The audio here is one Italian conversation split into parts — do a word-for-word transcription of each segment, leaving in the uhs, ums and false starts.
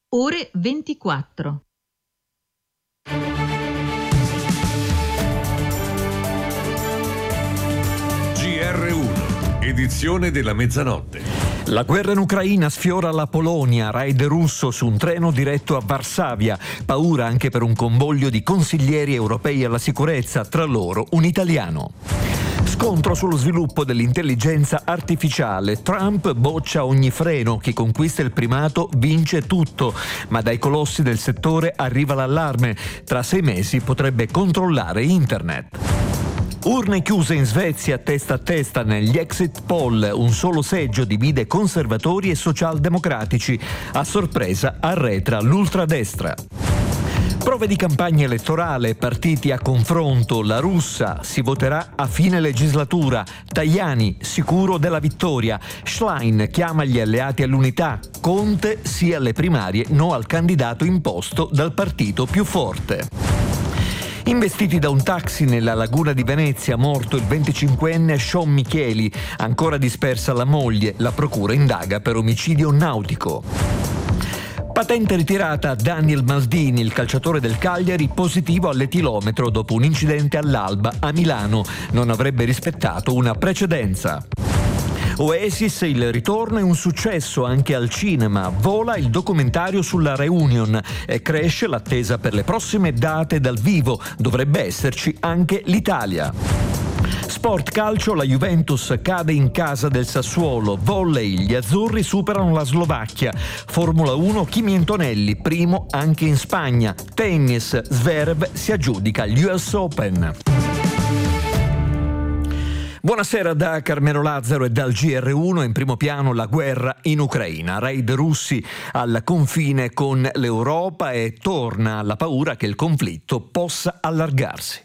Ore ventiquattro. G R uno, edizione della mezzanotte. La guerra in Ucraina sfiora la Polonia, raid russo su un treno diretto a Varsavia, paura anche per un convoglio di consiglieri europei alla sicurezza, tra loro un italiano. Scontro sullo sviluppo dell'intelligenza artificiale. Trump boccia ogni freno, chi conquista il primato vince tutto, ma dai colossi del settore arriva l'allarme, tra sei mesi potrebbe controllare internet. Urne chiuse in Svezia testa a testa negli exit poll, un solo seggio divide conservatori e socialdemocratici, a sorpresa arretra l'ultradestra. Prove di campagna elettorale, partiti a confronto, la russa, si voterà a fine legislatura, Tajani sicuro della vittoria, Schlein chiama gli alleati all'unità, Conte sì alle primarie, no al candidato imposto dal partito più forte. Investiti da un taxi nella laguna di Venezia, morto il venticinquenne Sean Micheli, ancora dispersa la moglie, la procura indaga per omicidio nautico. Patente ritirata a Daniel Maldini, il calciatore del Cagliari, positivo all'etilometro dopo un incidente all'Alba a Milano, non avrebbe rispettato una precedenza. Oasis, il ritorno è un successo anche al cinema, vola il documentario sulla reunion e cresce l'attesa per le prossime date dal vivo, dovrebbe esserci anche l'Italia. Sport calcio, la Juventus cade in casa del Sassuolo, volley, gli azzurri superano la Slovacchia, Formula uno Kimi Antonelli, primo anche in Spagna, tennis, Zverev si aggiudica gli U S Open. Buonasera da Carmelo Lazzaro e dal G R uno. In primo piano la guerra in Ucraina, raid russi al confine con l'Europa e torna la paura che il conflitto possa allargarsi.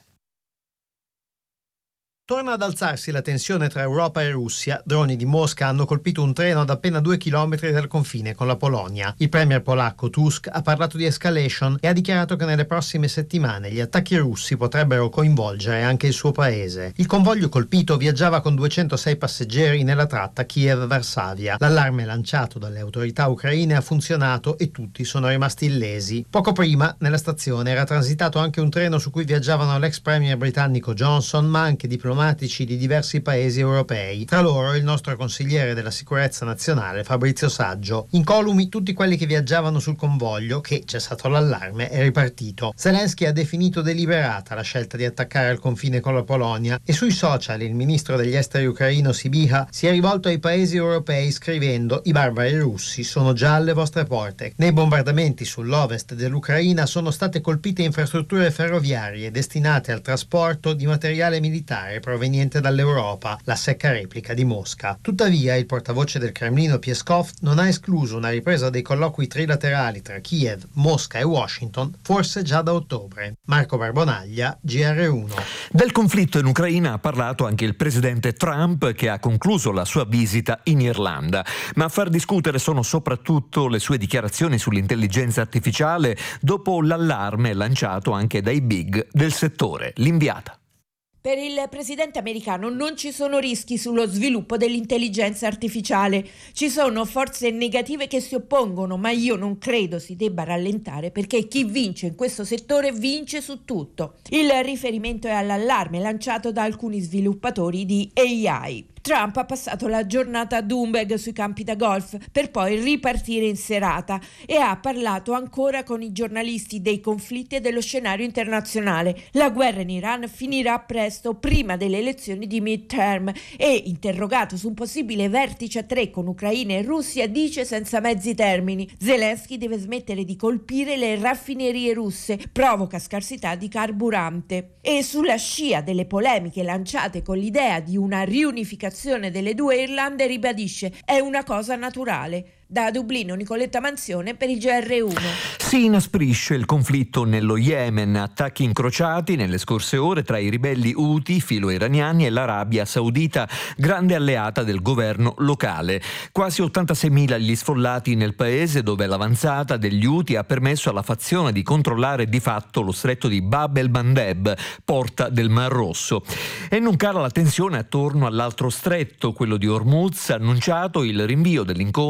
Torna ad alzarsi la tensione tra Europa e Russia. Droni di Mosca hanno colpito un treno ad appena due chilometri dal confine con la Polonia. Il premier polacco Tusk ha parlato di escalation e ha dichiarato che nelle prossime settimane gli attacchi russi potrebbero coinvolgere anche il suo paese. Il convoglio colpito viaggiava con duecentosei passeggeri nella tratta Kiev-Varsavia. L'allarme lanciato dalle autorità ucraine ha funzionato e tutti sono rimasti illesi. Poco prima, nella stazione era transitato anche un treno su cui viaggiavano l'ex premier britannico Johnson, ma anche diplomatici di diversi paesi europei, tra loro il nostro consigliere della sicurezza nazionale Fabrizio Saggio. Incolumi tutti quelli che viaggiavano sul convoglio che, cessato l'allarme, è ripartito. Zelensky ha definito deliberata la scelta di attaccare al confine con la Polonia e sui social il ministro degli esteri ucraino Sybiha si è rivolto ai paesi europei scrivendo: i barbari russi sono già alle vostre porte. Nei bombardamenti sull'ovest dell'Ucraina sono state colpite infrastrutture ferroviarie destinate al trasporto di materiale militare proveniente dall'Europa, la secca replica di Mosca. Tuttavia, il portavoce del Cremlino Peskov non ha escluso una ripresa dei colloqui trilaterali tra Kiev, Mosca e Washington, forse già da ottobre. Marco Barbonaglia, G R uno. Del conflitto in Ucraina ha parlato anche il presidente Trump, che ha concluso la sua visita in Irlanda, ma a far discutere sono soprattutto le sue dichiarazioni sull'intelligenza artificiale dopo l'allarme lanciato anche dai big del settore. L'inviata. Per il presidente americano non ci sono rischi sullo sviluppo dell'intelligenza artificiale. Ci sono forze negative che si oppongono, ma io non credo si debba rallentare perché chi vince in questo settore vince su tutto. Il riferimento è all'allarme lanciato da alcuni sviluppatori di A I. Trump ha passato la giornata a Doonbeg sui campi da golf per poi ripartire in serata e ha parlato ancora con i giornalisti dei conflitti e dello scenario internazionale. La guerra in Iran finirà presto, prima delle elezioni di midterm, e interrogato su un possibile vertice a tre con Ucraina e Russia dice senza mezzi termini: Zelensky deve smettere di colpire le raffinerie russe, provoca scarsità di carburante. E sulla scia delle polemiche lanciate con l'idea di una riunificazione delle due Irlande ribadisce: è una cosa naturale. Da Dublino Nicoletta Manzione per il G R uno. Si inasprisce il conflitto nello Yemen, attacchi incrociati nelle scorse ore tra i ribelli Houthi filo-iraniani e l'Arabia Saudita, grande alleata del governo locale. Quasi ottantaseimila gli sfollati nel paese, dove l'avanzata degli Houthi ha permesso alla fazione di controllare di fatto lo stretto di Bab el-Mandeb, porta del Mar Rosso. E non cala la tensione attorno all'altro stretto, quello di Hormuz, annunciato il rinvio dell'incontro previsto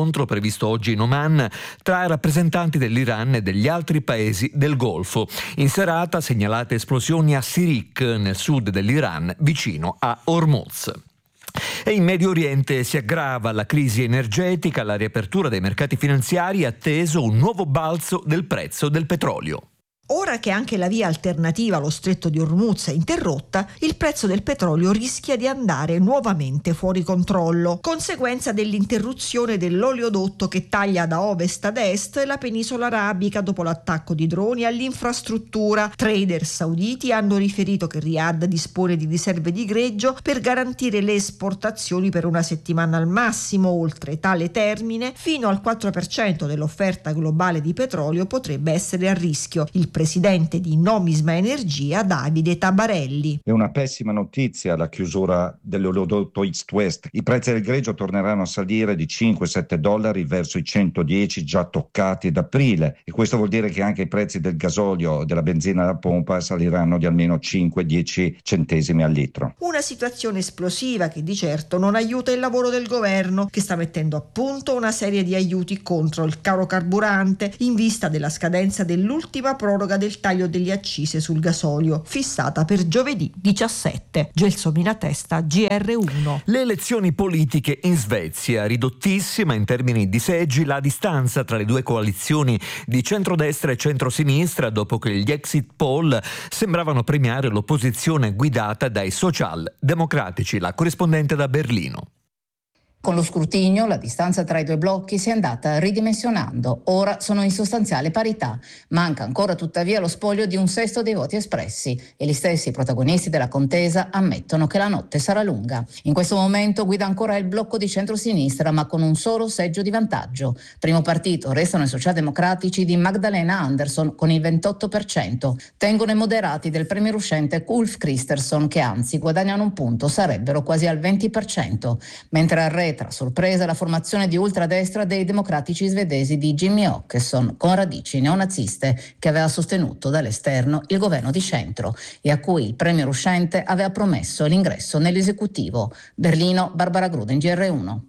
previsto oggi in Oman tra rappresentanti dell'Iran e degli altri paesi del Golfo. In serata segnalate esplosioni a Sirik, nel sud dell'Iran, vicino a Hormuz. E in Medio Oriente si aggrava la crisi energetica, la riapertura dei mercati finanziari ha atteso un nuovo balzo del prezzo del petrolio. Ora che anche la via alternativa allo stretto di Hormuz è interrotta, il prezzo del petrolio rischia di andare nuovamente fuori controllo, conseguenza dell'interruzione dell'oleodotto che taglia da ovest ad est la penisola arabica dopo l'attacco di droni all'infrastruttura. Trader sauditi hanno riferito che Riyadh dispone di riserve di greggio per garantire le esportazioni per una settimana al massimo. Oltre tale termine, fino al quattro per cento dell'offerta globale di petrolio potrebbe essere a rischio. Il presidente di Nomisma Energia, Davide Tabarelli. È una pessima notizia la chiusura dell'oleodotto East-West. I prezzi del greggio torneranno a salire di cinque sette dollari verso i centodieci già toccati ad aprile, e questo vuol dire che anche i prezzi del gasolio e della benzina da pompa saliranno di almeno cinque dieci centesimi al litro. Una situazione esplosiva che di certo non aiuta il lavoro del governo, che sta mettendo a punto una serie di aiuti contro il caro carburante in vista della scadenza dell'ultima proroga del taglio delle accise sul gasolio, fissata per giovedì diciassette. Gelsomina Testa, G R uno. Le elezioni politiche in Svezia, ridottissima in termini di seggi la distanza tra le due coalizioni di centrodestra e centrosinistra dopo che gli exit poll sembravano premiare l'opposizione guidata dai social-democratici. La corrispondente da Berlino. Con lo scrutinio la distanza tra i due blocchi si è andata ridimensionando. Ora sono in sostanziale parità. Manca ancora tuttavia lo spoglio di un sesto dei voti espressi e gli stessi protagonisti della contesa ammettono che la notte sarà lunga. In questo momento guida ancora il blocco di centrosinistra, ma con un solo seggio di vantaggio. Primo partito restano i socialdemocratici di Magdalena Andersson con il ventotto per cento. Tengono i moderati del premier uscente Ulf Kristersson, che anzi guadagnano un punto, sarebbero quasi al venti per cento. Mentre al re tra sorpresa la formazione di ultradestra dei democratici svedesi di Jimmy Åkesson, con radici neonaziste, che aveva sostenuto dall'esterno il governo di centro e a cui il premier uscente aveva promesso l'ingresso nell'esecutivo. Berlino, Barbara Gruden, G R uno.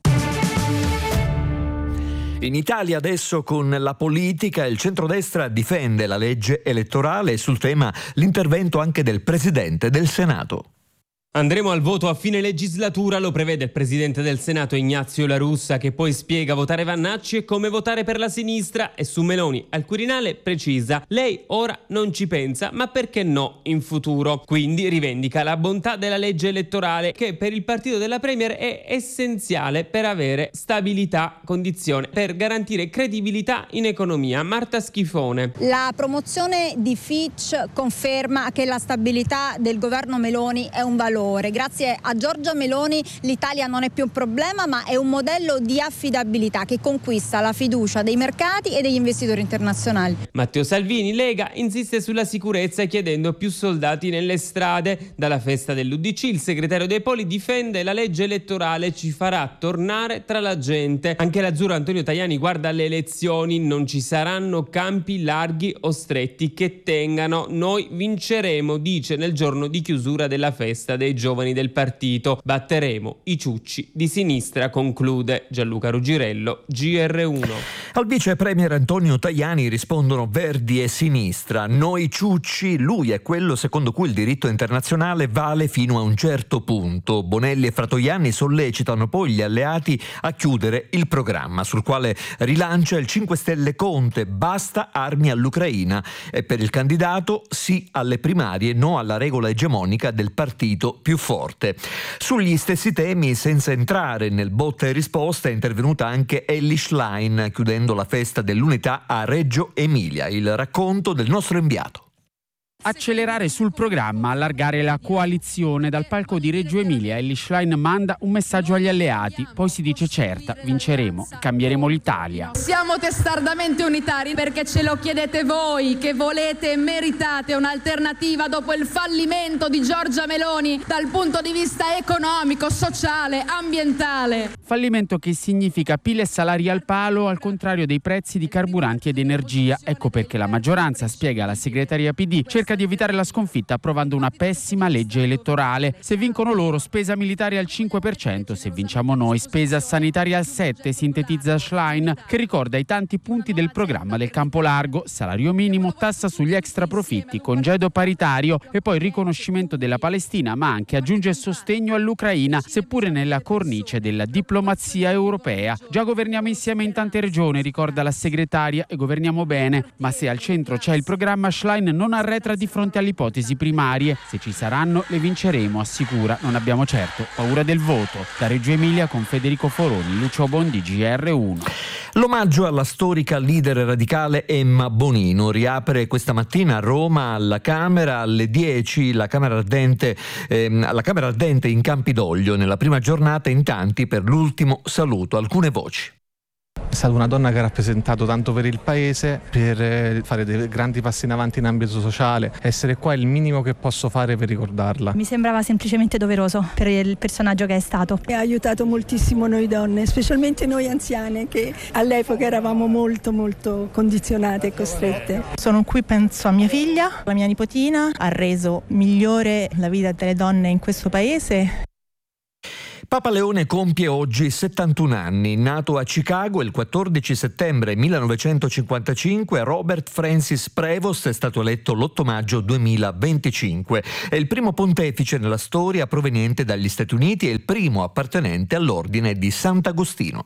In Italia adesso con la politica il centrodestra difende la legge elettorale e sul tema l'intervento anche del Presidente del Senato. Andremo al voto a fine legislatura, lo prevede il Presidente del Senato Ignazio La Russa, che poi spiega votare Vannacci e come votare per la sinistra, e su Meloni al Quirinale precisa: lei ora non ci pensa, ma perché no in futuro? Quindi rivendica la bontà della legge elettorale, che per il partito della Premier è essenziale per avere stabilità, condizione per garantire credibilità in economia. Marta Schifone. La promozione di Fitch conferma che la stabilità del governo Meloni è un valore. Grazie a Giorgia Meloni l'Italia non è più un problema, ma è un modello di affidabilità che conquista la fiducia dei mercati e degli investitori internazionali. Matteo Salvini, Lega, insiste sulla sicurezza chiedendo più soldati nelle strade. Dalla festa dell'U D C il segretario dei Poli difende la legge elettorale, ci farà tornare tra la gente. Anche l'azzurro Antonio Tajani guarda alle elezioni: non ci saranno campi larghi o stretti che tengano, noi vinceremo, dice nel giorno di chiusura della festa dei giovani del partito. Batteremo i ciucci di sinistra, conclude Gianluca Ruggirello, G R uno. Al vice premier Antonio Tajani rispondono Verdi e Sinistra. Noi ciucci, lui è quello secondo cui il diritto internazionale vale fino a un certo punto. Bonelli e Fratoianni sollecitano poi gli alleati a chiudere il programma, sul quale rilancia il cinque Stelle Conte: basta armi all'Ucraina. E per il candidato sì alle primarie, no alla regola egemonica del partito più forte. Sugli stessi temi, senza entrare nel botta e risposta, è intervenuta anche Elly Schlein, chiudendo la festa dell'unità a Reggio Emilia. Il racconto del nostro inviato. Accelerare sul programma, allargare la coalizione. Dal palco di Reggio Emilia Elly Schlein manda un messaggio agli alleati, poi si dice certa, vinceremo, cambieremo l'Italia. Siamo testardamente unitari perché ce lo chiedete voi, che volete e meritate un'alternativa dopo il fallimento di Giorgia Meloni dal punto di vista economico, sociale, ambientale. Fallimento che significa P I L e salari al palo, al contrario dei prezzi di carburanti ed energia. Ecco perché la maggioranza, spiega la segreteria P D, cerca cerca di evitare la sconfitta approvando una pessima legge elettorale. Se vincono loro, spesa militare al cinque per cento, se vinciamo noi, spesa sanitaria al sette per cento, sintetizza Schlein, che ricorda i tanti punti del programma del campo largo: salario minimo, tassa sugli extra profitti, congedo paritario e poi riconoscimento della Palestina, ma anche aggiunge sostegno all'Ucraina, seppure nella cornice della diplomazia europea. Già governiamo insieme in tante regioni, ricorda la segretaria, e governiamo bene, ma se al centro c'è il programma, Schlein non arretra di fronte alle ipotesi primarie. Se ci saranno, le vinceremo, assicura. Non abbiamo certo paura del voto. Da Reggio Emilia con Federico Foroni, Lucio Bondi, G R uno. L'omaggio alla storica leader radicale Emma Bonino riapre questa mattina a Roma alla Camera alle dieci, la Camera Ardente, ehm, alla Camera Ardente in Campidoglio. Nella prima giornata in tanti per l'ultimo saluto. Alcune voci. È stata una donna che ha rappresentato tanto per il paese, per fare dei grandi passi in avanti in ambito sociale. Essere qua è il minimo che posso fare per ricordarla. Mi sembrava semplicemente doveroso per il personaggio che è stato. Ha aiutato moltissimo noi donne, specialmente noi anziane che all'epoca eravamo molto molto condizionate e costrette. Sono qui, penso a mia figlia, la mia nipotina, ha reso migliore la vita delle donne in questo paese. Papa Leone compie oggi settantuno anni. Nato a Chicago il quattordici settembre millenovecentocinquantacinque, Robert Francis Prevost è stato eletto l'otto maggio duemilaventicinque. È il primo pontefice nella storia proveniente dagli Stati Uniti e il primo appartenente all'ordine di Sant'Agostino.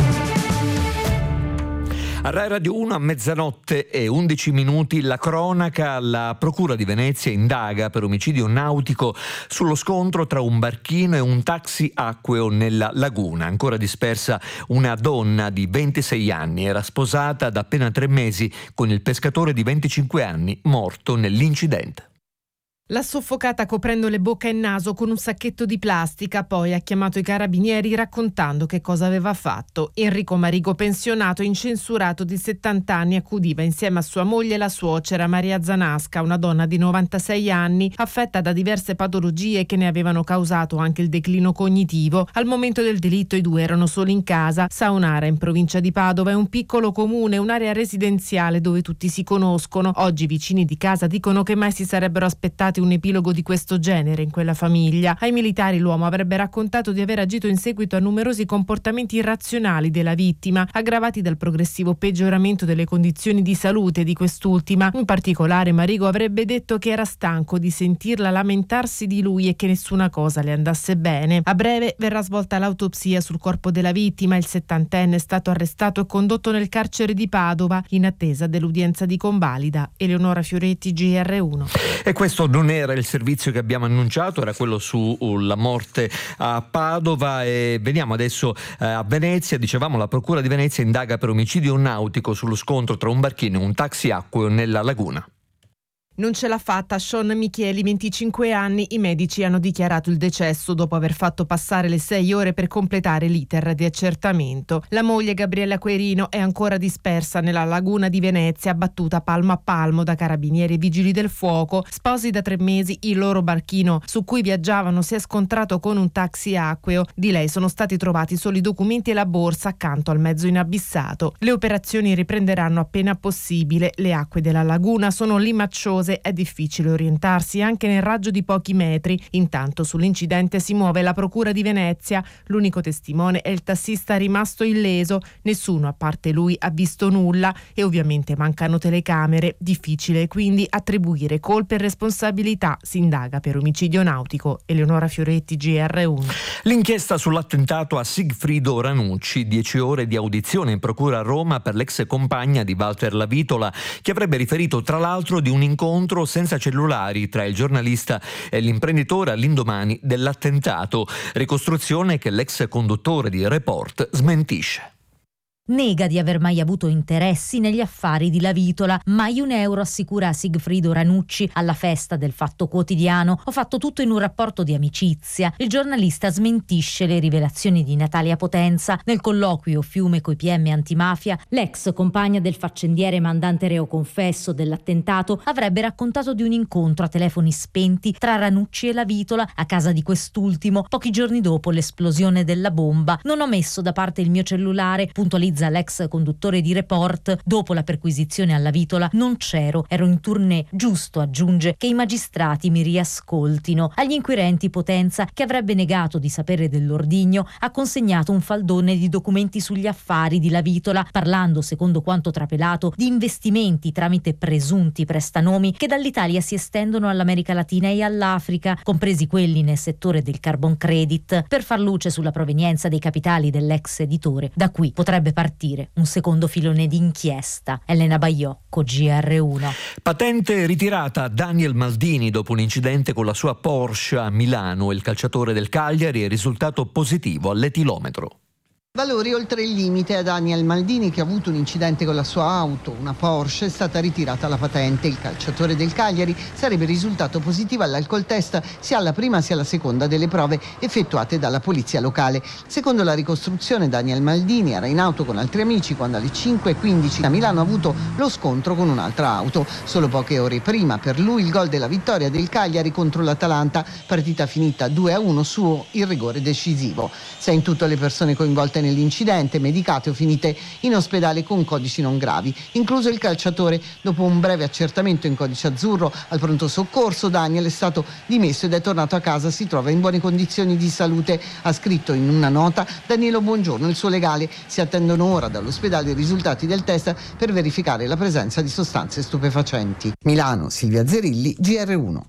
A Rai Radio uno a mezzanotte e undici minuti la cronaca. La Procura di Venezia indaga per omicidio nautico sullo scontro tra un barchino e un taxi acqueo nella laguna. Ancora dispersa una donna di ventisei anni, era sposata da appena tre mesi con il pescatore di venticinque anni morto nell'incidente. L'ha soffocata coprendole bocca e naso con un sacchetto di plastica, poi ha chiamato i carabinieri raccontando che cosa aveva fatto. Enrico Marigo, pensionato incensurato di settanta anni, accudiva insieme a sua moglie la suocera Maria Zanasca, una donna di novantasei anni, affetta da diverse patologie che ne avevano causato anche il declino cognitivo. Al momento del delitto i due erano soli in casa. Saonara, in provincia di Padova, è un piccolo comune, un'area residenziale dove tutti si conoscono. Oggi i vicini di casa dicono che mai si sarebbero aspettati un epilogo di questo genere in quella famiglia. Ai militari l'uomo avrebbe raccontato di aver agito in seguito a numerosi comportamenti irrazionali della vittima, aggravati dal progressivo peggioramento delle condizioni di salute di quest'ultima. In particolare Marigo avrebbe detto che era stanco di sentirla lamentarsi di lui e che nessuna cosa le andasse bene. A breve verrà svolta l'autopsia sul corpo della vittima. Il settantenne è stato arrestato e condotto nel carcere di Padova in attesa dell'udienza di convalida. Eleonora Fioretti, G R uno. E questo non era il servizio che abbiamo annunciato, era quello sulla morte a Padova. E veniamo adesso eh, a Venezia. Dicevamo, la Procura di Venezia indaga per omicidio nautico sullo scontro tra un barchino e un taxi acqueo nella laguna. Non ce l'ha fatta Sean Micheli, venticinque anni. I medici hanno dichiarato il decesso dopo aver fatto passare le sei ore per completare l'iter di accertamento. La moglie Gabriella Querino è ancora dispersa nella laguna di Venezia, abbattuta palmo a palmo da carabinieri e vigili del fuoco. Sposi da tre mesi, il loro barchino su cui viaggiavano si è scontrato con un taxi acqueo. Di lei sono stati trovati solo i documenti e la borsa accanto al mezzo inabissato. Le operazioni riprenderanno appena possibile. Le acque della laguna sono limacciose, è difficile orientarsi anche nel raggio di pochi metri. Intanto sull'incidente si muove la Procura di Venezia. L'unico testimone è il tassista rimasto illeso. Nessuno a parte lui ha visto nulla e ovviamente mancano telecamere. Difficile quindi attribuire colpe e responsabilità. Si indaga per omicidio nautico. Eleonora Fioretti, G R uno. L'inchiesta sull'attentato a Sigfrido Ranucci, dieci ore di audizione in procura a Roma per l'ex compagna di Walter Lavitola, che avrebbe riferito tra l'altro di un incontro senza cellulari tra il giornalista e l'imprenditore all'indomani dell'attentato. Ricostruzione che l'ex conduttore di Report smentisce. Nega di aver mai avuto interessi negli affari di Lavitola. Mai un euro, assicura a Sigfrido Ranucci alla festa del Fatto Quotidiano. Ho fatto tutto in un rapporto di amicizia. Il giornalista smentisce le rivelazioni di Natalia Potenza. Nel colloquio Fiume coi P M antimafia, l'ex compagna del faccendiere mandante reo confesso dell'attentato avrebbe raccontato di un incontro a telefoni spenti tra Ranucci e Lavitola a casa di quest'ultimo pochi giorni dopo l'esplosione della bomba. Non ho messo da parte il mio cellulare, puntualizza analizza l'ex conduttore di Report, dopo la perquisizione alla Vitola non c'ero, ero in tournée, giusto, aggiunge, che i magistrati mi riascoltino. Agli inquirenti Potenza, che avrebbe negato di sapere dell'ordigno, ha consegnato un faldone di documenti sugli affari di La Vitola, parlando, secondo quanto trapelato, di investimenti tramite presunti prestanomi che dall'Italia si estendono all'America Latina e all'Africa, compresi quelli nel settore del carbon credit, per far luce sulla provenienza dei capitali dell'ex editore. Da qui potrebbe partire un secondo filone di inchiesta. Elena Baiocco, G R uno. Patente ritirata a Daniel Maldini dopo un incidente con la sua Porsche a Milano. Il calciatore del Cagliari è risultato positivo all'etilometro. Valori oltre il limite a Daniel Maldini, che ha avuto un incidente con la sua auto, una Porsche. È stata ritirata la patente. Il calciatore del Cagliari sarebbe risultato positivo all'alcol test sia alla prima sia alla seconda delle prove effettuate dalla polizia locale. Secondo la ricostruzione, Daniel Maldini era in auto con altri amici quando alle cinque e quindici a Milano ha avuto lo scontro con un'altra auto. Solo poche ore prima per lui il gol della vittoria del Cagliari contro l'Atalanta, partita finita due a uno su il rigore decisivo. Sei in tutto le persone coinvolte nell'incidente, medicate o finite in ospedale con codici non gravi, incluso il calciatore. Dopo un breve accertamento in codice azzurro al pronto soccorso, Daniel è stato dimesso ed è tornato a casa. Si trova in buone condizioni di salute, ha scritto in una nota Danilo Buongiorno, il suo legale. Si attendono ora dall'ospedale i risultati del test per verificare la presenza di sostanze stupefacenti. Milano, Silvia Zerilli, G R uno.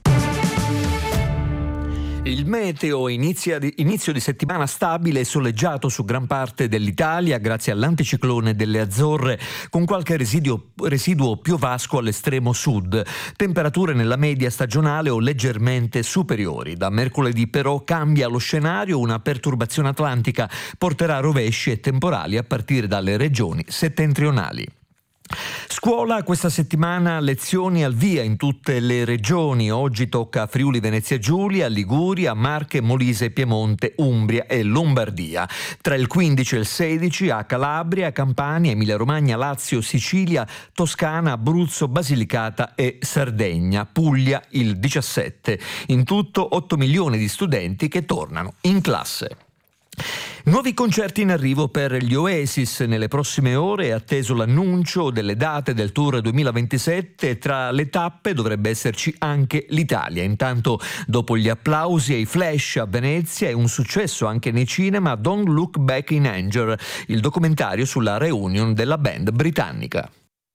Il meteo inizia di, inizio di settimana stabile e soleggiato su gran parte dell'Italia grazie all'anticiclone delle Azzorre, con qualche residuo, residuo piovasco all'estremo sud. Temperature nella media stagionale o leggermente superiori. Da mercoledì però cambia lo scenario, una perturbazione atlantica porterà rovesci e temporali a partire dalle regioni settentrionali. Scuola questa settimana, lezioni al via in tutte le regioni. Oggi tocca a Friuli Venezia Giulia, Liguria, Marche, Molise, Piemonte, Umbria e Lombardia. Tra il quindici e il sedici a Calabria, Campania, Emilia Romagna, Lazio, Sicilia, Toscana, Abruzzo, Basilicata e Sardegna. Puglia il diciassette. In tutto otto milioni di studenti che tornano in classe. Nuovi concerti in arrivo per gli Oasis. Nelle prossime ore è atteso l'annuncio delle date del tour duemilaventisette. Tra le tappe dovrebbe esserci anche l'Italia. Intanto, dopo gli applausi e i flash a Venezia e un successo anche nei cinema, Don't Look Back in Anger, il documentario sulla reunion della band britannica.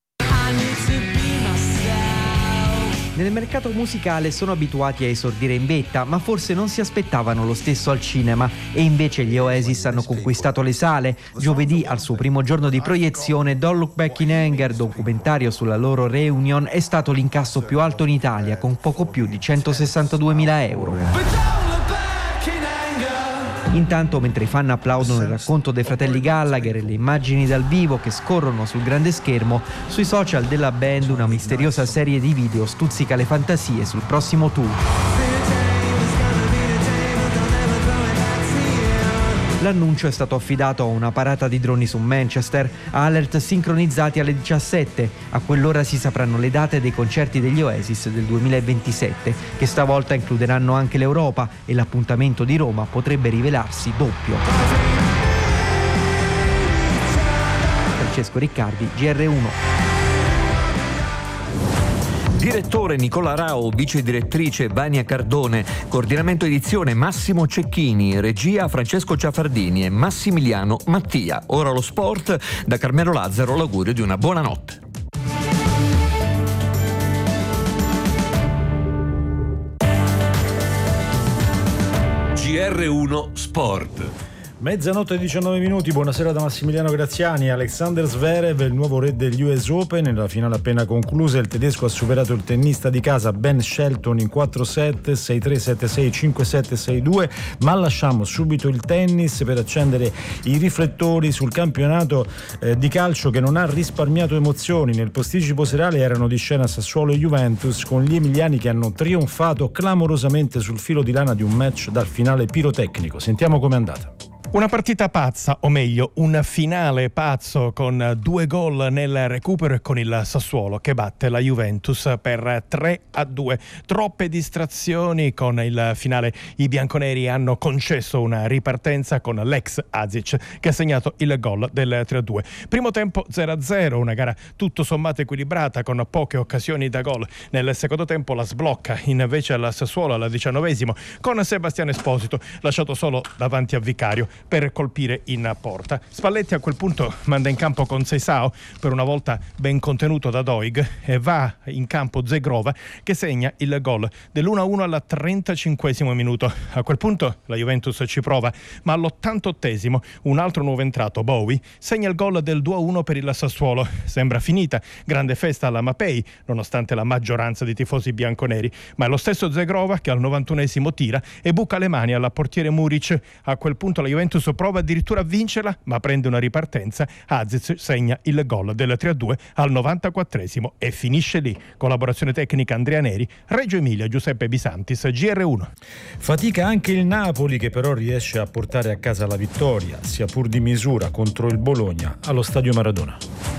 Nel mercato musicale sono abituati a esordire in vetta, ma forse non si aspettavano lo stesso al cinema, e invece gli Oasis hanno conquistato le sale. Giovedì, al suo primo giorno di proiezione, Don't Look Back in Anger, documentario sulla loro reunion, è stato l'incasso più alto in Italia, con poco più di centosessantaduemila euro. Intanto, mentre i fan applaudono il racconto dei fratelli Gallagher e le immagini dal vivo che scorrono sul grande schermo, sui social della band una misteriosa serie di video stuzzica le fantasie sul prossimo tour. L'annuncio è stato affidato a una parata di droni su Manchester, a alert sincronizzati alle diciassette. A quell'ora si sapranno le date dei concerti degli Oasis del duemilaventisette, che stavolta includeranno anche l'Europa, e l'appuntamento di Roma potrebbe rivelarsi doppio. Francesco Riccardi, G R uno. Direttore Nicola Rao, vice direttrice Vania Cardone, coordinamento edizione Massimo Cecchini, regia Francesco Ciafardini e Massimiliano Mattia. Ora lo sport, da Carmelo Lazzaro l'augurio di una buona notte. G R uno Sport. Mezzanotte e diciannove minuti, buonasera da Massimiliano Graziani. Alexander Zverev, il nuovo re degli U S Open. Nella finale appena conclusa il tedesco ha superato il tennista di casa Ben Shelton in quattro set, sei tre, sette sei, cinque sette, sei due. Ma lasciamo subito il tennis per accendere i riflettori sul campionato eh, di calcio che non ha risparmiato emozioni. Nel posticipo serale erano di scena Sassuolo e Juventus, con gli emiliani che hanno trionfato clamorosamente sul filo di lana di un match dal finale pirotecnico. Sentiamo com'è andata. Una partita pazza, o meglio un finale pazzo con due gol nel recupero e con il Sassuolo che batte la Juventus per tre a due. Troppe distrazioni con il finale. I bianconeri hanno concesso una ripartenza con l'ex Azic che ha segnato il gol del tre a due. Primo tempo zero a zero, una gara tutto sommato equilibrata con poche occasioni da gol. Nel secondo tempo la sblocca invece al Sassuolo al diciannovesimo con Sebastiano Esposito lasciato solo davanti a Vicario per colpire in porta. Spalletti a quel punto manda in campo con Seisao, per una volta ben contenuto da Doig, e va in campo Zegrova che segna il gol dell'uno a uno al trentacinquesimo minuto. A quel punto la Juventus ci prova, ma all'ottantottesimo un altro nuovo entrato, Bowie, segna il gol del due a uno per il Sassuolo. Sembra finita, grande festa alla Mapei, nonostante la maggioranza di tifosi bianconeri, ma è lo stesso Zegrova che al novantunesimo tira e buca le mani al portiere Muric. A quel punto la Juventus prova addirittura a vincerla, ma prende una ripartenza. Azic segna il gol del tre a due al novantaquattresimo e finisce lì. Collaborazione tecnica Andrea Neri, Reggio Emilia Giuseppe Bisantis, G R uno. Fatica anche il Napoli, che però riesce a portare a casa la vittoria, sia pur di misura, contro il Bologna allo Stadio Maradona.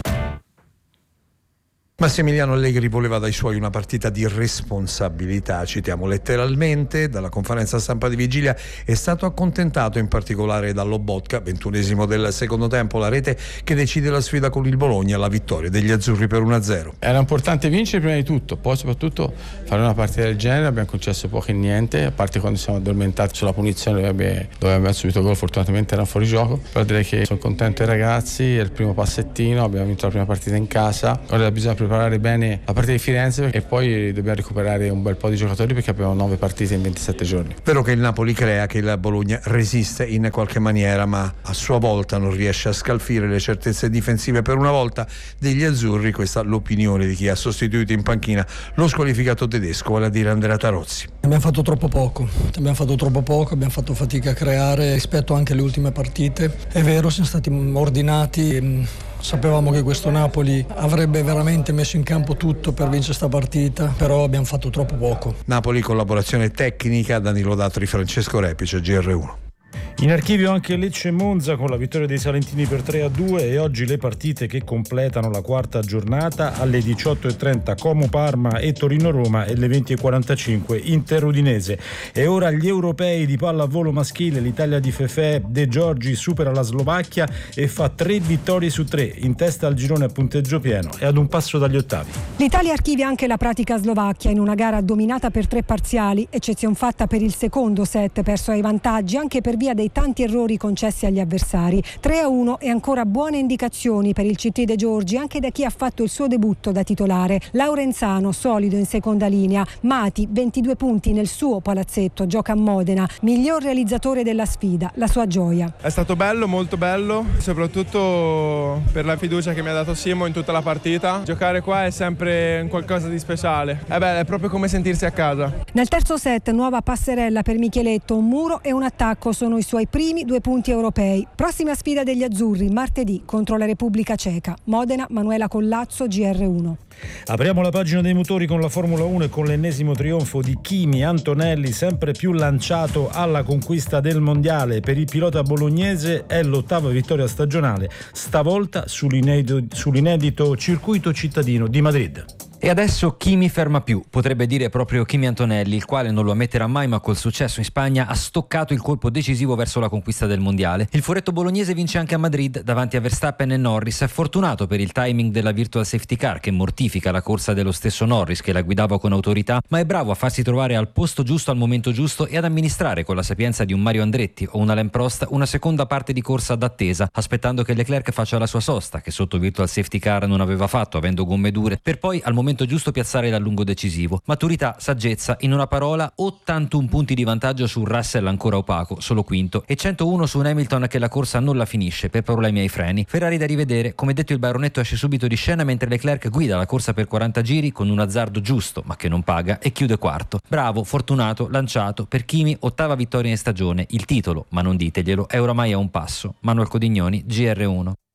Massimiliano Allegri voleva dai suoi una partita di responsabilità, citiamo letteralmente. Dalla conferenza stampa di vigilia è stato accontentato in particolare da Lobotka, ventunesimo del secondo tempo, la rete che decide la sfida con il Bologna, la vittoria degli azzurri per uno a zero. Era importante vincere prima di tutto, poi soprattutto fare una partita del genere. Abbiamo concesso poco e niente, a parte quando siamo addormentati sulla punizione dove abbiamo subito gol, fortunatamente era fuori gioco. Però direi che sono contento dei ragazzi, è il primo passettino, abbiamo vinto la prima partita in casa, ora bisogna preparare bene la partita di Firenze e poi dobbiamo recuperare un bel po' di giocatori perché abbiamo nove partite in ventisette giorni. Vero che il Napoli crea, che il Bologna resiste in qualche maniera, ma a sua volta non riesce a scalfire le certezze difensive per una volta degli azzurri. Questa è l'opinione di chi ha sostituito in panchina lo squalificato tedesco, vale a dire Andrea Tarozzi. Abbiamo fatto troppo poco, abbiamo fatto troppo poco, abbiamo fatto fatica a creare rispetto anche alle ultime partite. È vero, siamo stati ordinati. Sapevamo che questo Napoli avrebbe veramente messo in campo tutto per vincere sta partita, però abbiamo fatto troppo poco. Napoli, collaborazione tecnica, Danilo Datri, Francesco Repice, G R uno. In archivio anche Lecce Monza con la vittoria dei salentini per tre a due e oggi le partite che completano la quarta giornata. Alle diciotto e trenta Como Parma e Torino Roma e alle venti e quarantacinque Inter Udinese. E ora gli europei di pallavolo maschile. L'Italia di Fefè De Giorgi supera la Slovacchia e fa tre vittorie su tre, in testa al girone a punteggio pieno e ad un passo dagli ottavi. L'Italia archivia anche la pratica slovacchia in una gara dominata per tre parziali, eccezion fatta per il secondo set perso ai vantaggi anche per via dei tanti errori concessi agli avversari. tre a uno e ancora buone indicazioni per il C T De Giorgi anche da chi ha fatto il suo debutto da titolare. Laurenzano solido in seconda linea, Mati ventidue punti nel suo palazzetto, gioca a Modena, miglior realizzatore della sfida, la sua gioia. È stato bello, molto bello, soprattutto per la fiducia che mi ha dato Simo in tutta la partita. Giocare qua è sempre qualcosa di speciale, è bello, è proprio come sentirsi a casa. Nel terzo set nuova passerella per Micheletto, un muro e un attacco sono i suoi primi due punti europei. Prossima sfida degli azzurri martedì contro la Repubblica Ceca. Modena, Manuela Collazzo, G R uno. Apriamo la pagina dei motori con la Formula uno e con l'ennesimo trionfo di Kimi Antonelli, sempre più lanciato alla conquista del mondiale. Per il pilota bolognese è l'ottava vittoria stagionale, stavolta sull'inedito, sull'inedito circuito cittadino di Madrid. E adesso chi mi ferma più? Potrebbe dire proprio Kimi Antonelli, il quale non lo ammetterà mai, ma col successo in Spagna ha stoccato il colpo decisivo verso la conquista del mondiale. Il furetto bolognese vince anche a Madrid davanti a Verstappen e Norris. È fortunato per il timing della virtual safety car che mortifica la corsa dello stesso Norris che la guidava con autorità, ma è bravo a farsi trovare al posto giusto al momento giusto e ad amministrare con la sapienza di un Mario Andretti o un Alain Prost una seconda parte di corsa d'attesa, aspettando che Leclerc faccia la sua sosta, che sotto virtual safety car non aveva fatto avendo gomme dure, per poi al momento giusto piazzare l'allungo decisivo. Maturità, saggezza, in una parola ottantuno punti di vantaggio su Russell ancora opaco, solo quinto, e centouno su un Hamilton che la corsa non la finisce per problemi ai freni. Ferrari da rivedere, come detto il baronetto esce subito di scena mentre Leclerc guida la corsa per quaranta giri con un azzardo giusto ma che non paga e chiude quarto. Bravo, fortunato, lanciato, per Kimi ottava vittoria in stagione, il titolo, ma non diteglielo, è oramai a un passo. Manuel Codignoni, G R uno.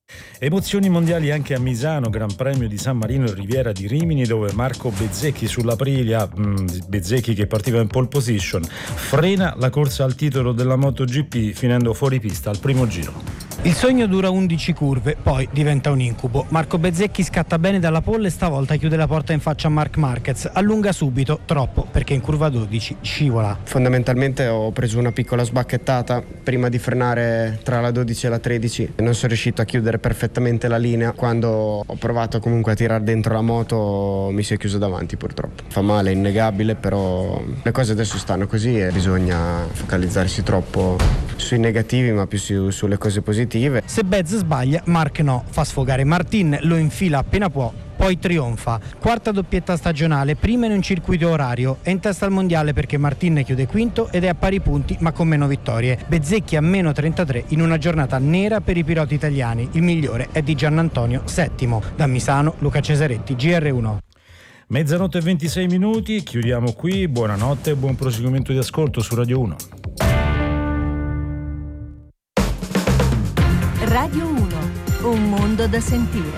Emozioni mondiali anche a Misano, Gran Premio di San Marino e Riviera di Rimini, dove Marco Bezzecchi sull'Aprilia, Bezzecchi che partiva in pole position, frena la corsa al titolo della MotoGP finendo fuori pista al primo giro. Il sogno dura undici curve, poi diventa un incubo. Marco Bezzecchi scatta bene dalla pole e stavolta chiude la porta in faccia a Marc Marquez. Allunga subito, troppo, perché in curva dodici scivola. Fondamentalmente ho preso una piccola sbacchettata prima di frenare tra la dodici e la tredici. Non sono riuscito a chiudere perfettamente la linea. Quando ho provato comunque a tirare dentro la moto mi si è chiuso davanti purtroppo. Fa male, è innegabile, però le cose adesso stanno così e bisogna focalizzarsi troppo sui negativi ma più su, sulle cose positive. Se Bez sbaglia, Marc no, fa sfogare Martin, lo infila appena può, poi trionfa. Quarta doppietta stagionale, prima in un circuito orario, è in testa al mondiale perché Martin chiude quinto ed è a pari punti ma con meno vittorie. Bezzecchi a meno trentatré in una giornata nera per i piloti italiani, il migliore è di Giannantonio, settimo. Da Misano, Luca Cesaretti, G R uno. Mezzanotte e ventisei minuti, chiudiamo qui, buonanotte e buon proseguimento di ascolto su Radio uno. Radio uno, un mondo da sentire.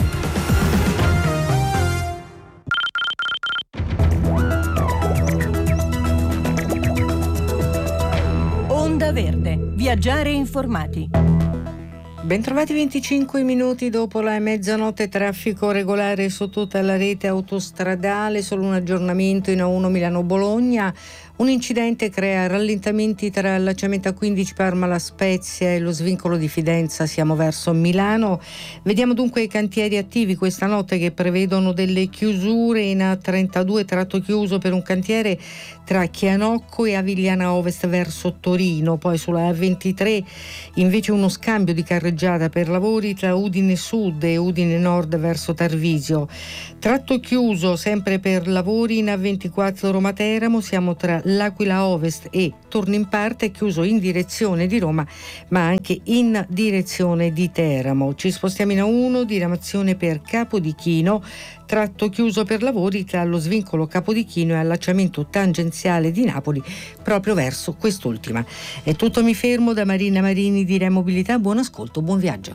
Onda Verde, viaggiare informati. Bentrovati, venticinque minuti dopo la mezzanotte, traffico regolare su tutta la rete autostradale, solo un aggiornamento in A uno Milano-Bologna. Un incidente crea rallentamenti tra l'allacciamento A quindici Parma-La Spezia e lo svincolo di Fidenza, siamo verso Milano. Vediamo dunque i cantieri attivi questa notte che prevedono delle chiusure in A trentadue, tratto chiuso per un cantiere tra Chianocco e Avigliana Ovest verso Torino. Poi sulla A ventitré invece uno scambio di carreggiata per lavori tra Udine Sud e Udine Nord verso Tarvisio. Tratto chiuso sempre per lavori in A ventiquattro Roma Teramo, siamo tra L'Aquila Ovest e torno in parte chiuso in direzione di Roma ma anche in direzione di Teramo. Ci spostiamo in A uno, diramazione per Capodichino, tratto chiuso per lavori tra lo svincolo Capodichino e allacciamento tangenziale di Napoli proprio verso quest'ultima. È tutto, mi fermo. Da Marina Marini di Re Mobilità, buon ascolto, buon viaggio.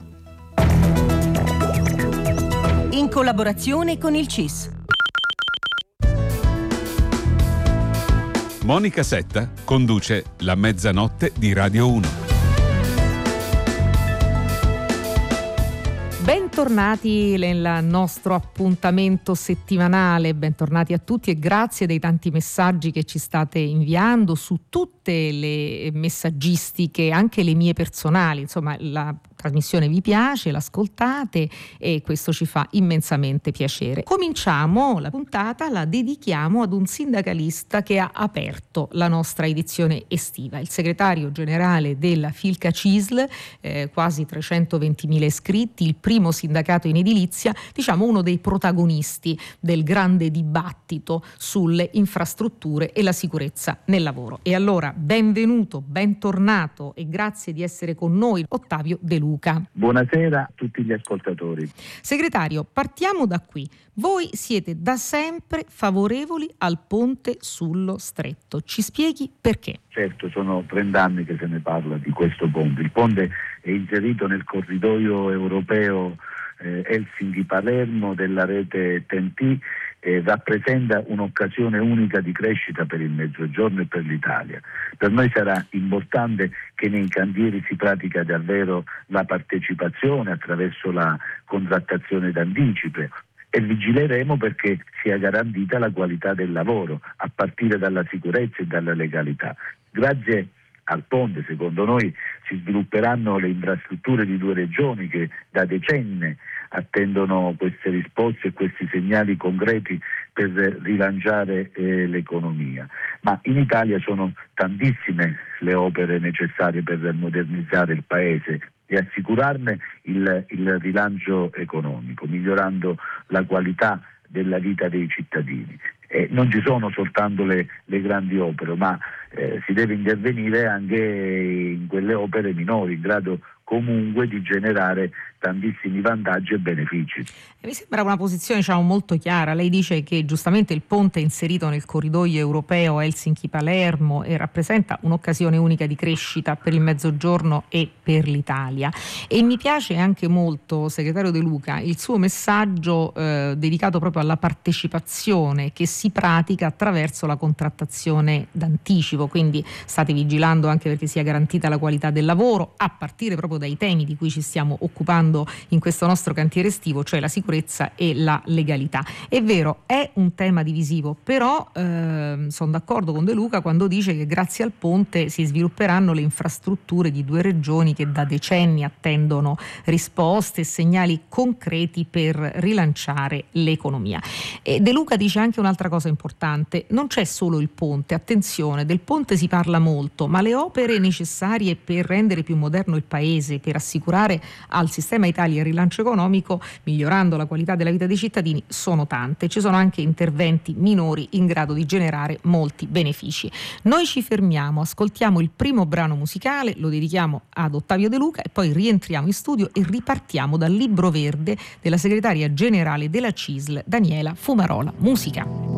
In collaborazione con il C I S. Monica Setta conduce La Mezzanotte di Radio uno. Bentornati nel nostro appuntamento settimanale, bentornati a tutti e grazie dei tanti messaggi che ci state inviando su tutte le messaggistiche, anche le mie personali. Insomma, la trasmissione vi piace, l'ascoltate e questo ci fa immensamente piacere. Cominciamo la puntata, la dedichiamo ad un sindacalista che ha aperto la nostra edizione estiva, il segretario generale della Filca Cisl, eh, quasi trecentoventimila iscritti, il primo sindacato in edilizia, diciamo uno dei protagonisti del grande dibattito sulle infrastrutture e la sicurezza nel lavoro. E allora benvenuto, bentornato e grazie di essere con noi Ottavio De Luca. Buonasera a tutti gli ascoltatori. Segretario, partiamo da qui. Voi siete da sempre favorevoli al ponte sullo Stretto. Ci spieghi perché? Certo, sono trent'anni che se ne parla di questo ponte. Il ponte è inserito nel corridoio europeo eh, Helsinki-Palermo della rete T N T. Eh, rappresenta un'occasione unica di crescita per il Mezzogiorno e per l'Italia. Per noi sarà importante che nei cantieri si pratica davvero la partecipazione attraverso la contrattazione d'anticipo e vigileremo perché sia garantita la qualità del lavoro a partire dalla sicurezza e dalla legalità. Grazie al ponte, secondo noi, si svilupperanno le infrastrutture di due regioni che da decenni attendono queste risposte e questi segnali concreti per rilanciare eh, l'economia. Ma in Italia sono tantissime le opere necessarie per modernizzare il Paese e assicurarne il, il rilancio economico, migliorando la qualità della vita dei cittadini. Eh, non ci sono soltanto le, le grandi opere, ma eh, si deve intervenire anche in quelle opere minori, in grado comunque di generare tantissimi vantaggi e benefici. Mi sembra una posizione diciamo, molto chiara. Lei dice che giustamente il ponte è inserito nel corridoio europeo Helsinki-Palermo e rappresenta un'occasione unica di crescita per il Mezzogiorno e per l'Italia. E mi piace anche molto, segretario De Luca, il suo messaggio eh, dedicato proprio alla partecipazione che si pratica attraverso la contrattazione d'anticipo, quindi state vigilando anche perché sia garantita la qualità del lavoro, a partire proprio dai temi di cui ci stiamo occupando in questo nostro cantiere estivo, cioè la sicurezza e la legalità. È vero, è un tema divisivo, però eh, sono d'accordo con De Luca quando dice che grazie al ponte si svilupperanno le infrastrutture di due regioni che da decenni attendono risposte e segnali concreti per rilanciare l'economia. E De Luca dice anche un'altra cosa importante: non c'è solo il ponte, attenzione, del ponte si parla molto, ma le opere necessarie per rendere più moderno il paese, per assicurare al sistema Italia il rilancio economico, migliorando la qualità della vita dei cittadini, sono tante. Ci sono anche interventi minori in grado di generare molti benefici. Noi ci fermiamo, ascoltiamo il primo brano musicale, lo dedichiamo ad Ottavio De Luca e poi rientriamo in studio e ripartiamo dal libro verde della segretaria generale della C I S L, Daniela Fumarola. Musica.